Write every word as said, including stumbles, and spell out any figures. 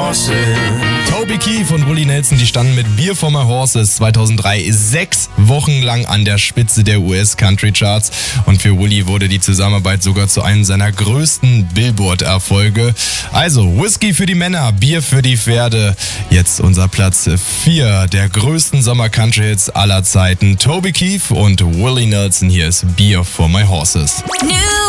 horses. Toby Keith und Willie Nelson, die standen mit Beer for My Horses zweitausenddrei sechs Wochen lang an der Spitze der U S Country Charts. Und für Willie wurde die Zusammenarbeit sogar zu einem seiner größten Billboard-Erfolge. Also Whisky für die Männer, Bier für die Pferde. Jetzt unser Platz vier der größten Sommer-Country-Hits aller Zeiten. Toby Keith und Willie Nelson, hier ist Beer for My Horses. New